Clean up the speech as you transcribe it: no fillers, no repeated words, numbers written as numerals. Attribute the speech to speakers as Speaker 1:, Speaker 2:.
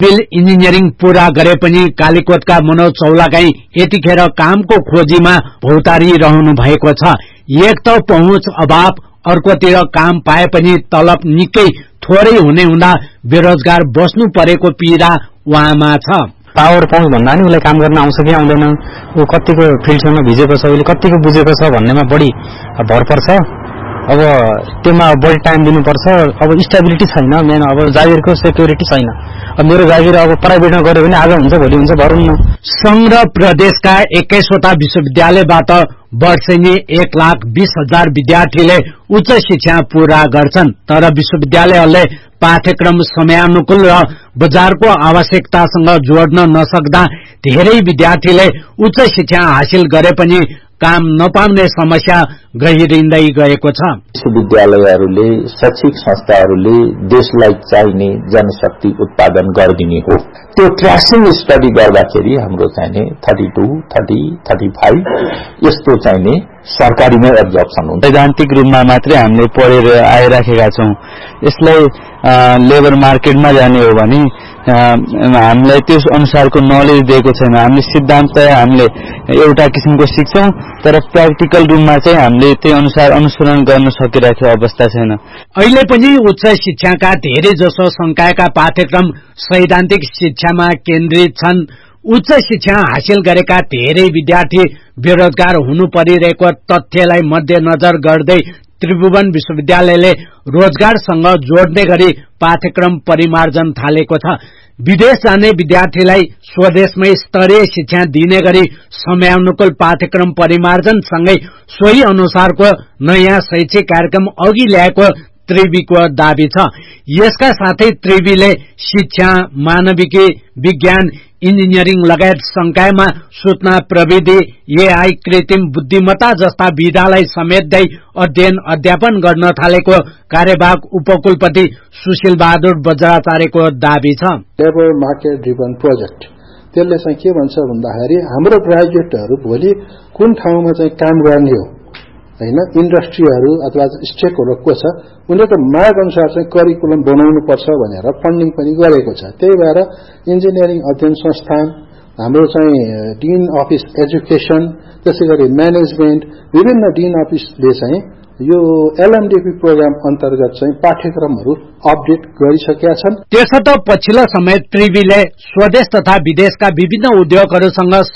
Speaker 1: Civil engineering पूरा गरे पनि कालीकोटका मनोज चौलागाई यतिखेर कामको खोजीमा भौतारी रहनु भएको छ। एक त पहुँच अभाव, अर्कोतिर काम पाए पनि तलब निकै थोरै हुने हुँदा बेरोजगार बस्नु परेको पीडा उहाँमा छ।
Speaker 2: पावर पाउँछ भन्दा नि उसलाई काम गर्न आउँछ कि आउँदैन, ऊ कतिको फिल्डसँग भिजेको छ, उसले कतिको बुझेको छ भन्नेमा बढी भर पर्छ। अब त्यसमा बढी टाइम दिनुपर्छ। अब स्टेबिलिटी छैन, मेन अब जागिरको सेक्युरिटी छैन। अब मेरो जागिर अब प्राइभेटमा गऱ्यो भने आज हुन्छ भोलि हुन्छ भरुन्न।
Speaker 1: संघ र प्रदेशका 21वटा विश्वविद्यालयबाट वर्षेनी 1,20,000 विद्यार्थीले उच्च शिक्षा पूरा गर्छन्, तर विश्वविद्यालयहरूले पाठ्यक्रम समयानुकूल र बजारको आवश्यकतासँग जोड्न नसक्दा धेरै विद्यार्थीले उच्च शिक्षा हासिल गरे पनि काम नपाउने समस्या गहिरिँदै गएको छ।
Speaker 3: विश्वविद्यालयहरूले, शैक्षिक संस्थाहरूले देशलाई चाहिने जनशक्ति उत्पादन गरिदिने हो। त्यो ट्रेसिङ स्टडी गर्दाखेरि हाम्रो चाहिने 32, 30, 35 यस्तो चाहिने सरकारीमै एब्जर्प्सन हुन्छ।
Speaker 2: सैद्धान्तिक रूपमा मात्रै हामीले पढेर आइराखेका छौं। यसलाई लेबर मार्केटमा जाने हो भने हामीलाई त्यस अनुसारको नलेज दिएको छैन। हामीले सिद्धान्त हामीले एउटा किसिमको सिक्छौं, तर प्र्याक्टिकल रूपमा चाहिँ हामीले त्यही अनुसार अनुसरण गर्न सकिरहेको अवस्था छैन।
Speaker 1: अहिले पनि उच्च शिक्षाका धेरै जसो संकायका पाठ्यक्रम सैद्धान्तिक शिक्षामा केन्द्रित छन्। उच्च शिक्षा हासिल गरेका धेरै विद्यार्थी बेरोजगार हुनु परिरहेको तथ्यलाई मध्यनजर गर्दै त्रिभुवन विश्वविद्यालयले रोजगारसँग जोड्ने गरी पाठ्यक्रम परिमार्जन थालेको छ। विदेश जाने विद्यार्थीलाई स्वदेशमै स्तरीय शिक्षा दिने गरी समयानुकूल पाठ्यक्रम परिमार्जनसँगै सोही अनुसारको नयाँ शैक्षिक कार्यक्रम अघि ल्याएको त्रिवीको दावी छ। यसका साथै त्रिवीले शिक्षा, मानविकी, विज्ञान, इन्जिनियरिङ लगायत संकायमा सूचना प्रविधि, एआई, कृत्रिम बुद्धिमत्ता जस्ता विधालाई समेट्दै अध्ययन अध्यापन गर्न थालेको कार्यवाहक उपकुलपति सुशील बहादुर बज्राचार्यको दावी छ।
Speaker 4: लेबर मार्केट ड्रिभन प्रोजेक्ट त्यसले चाहिँ के भन्छ भन्दाखेरि हाम्रो ग्रेजुएटहरू भोलि कुन ठाउँमा चाहिँ काम गर्ने हो हैन, इन्डस्ट्रीहरू अथवा स्टेकहरू को छ, उनीहरूको माग अनुसार चाहिँ करिकुलम बनाउनु पर्छ भनेर फन्डिङ पनि गरेको छ। त्यही भएर इन्जिनियरिङ अध्ययन संस्थान, हाम्रो चाहिँ डिन अफिस एजुकेसन, त्यसैगरी म्यानेजमेन्ट, विभिन्न डिन अफिसले चाहिँ यो एलएमडीपी प्रोग्राम अन्तर्गत चाहिँ पाठ्यक्रमहरू अपडेट गरिसकेका छन्।
Speaker 1: त्यसर्थ पछिल्लो समय त्रिवीले स्वदेश तथा विदेशका विभिन्न उद्योगहरूसँग